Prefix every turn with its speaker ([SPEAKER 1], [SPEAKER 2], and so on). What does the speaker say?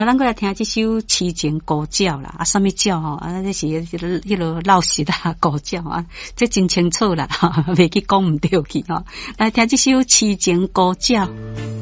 [SPEAKER 1] 咱过来听这首《痴情孤鸟》啦，啊，什么鸟吼？啊，这是迄落老实啦，孤鸟啊，这真清楚啦，袂去讲唔对去吼。来听这首《痴情孤鸟》。